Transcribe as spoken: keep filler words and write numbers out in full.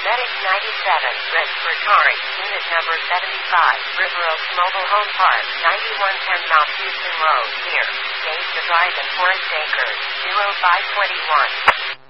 Medic ninety-seven, Red for Tari, Unit number seventy-five, River Oaks Mobile Home Park, ninety-one ten Mount Houston Road, near Stage the Drive and Forest Acres, zero five two one.